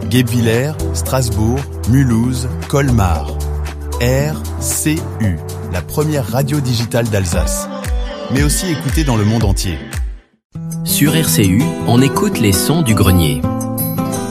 Guebwiller, Strasbourg, Mulhouse, Colmar. RCU, la première radio digitale d'Alsace. Mais aussi écoutée dans le monde entier. Sur RCU, on écoute les sons du grenier.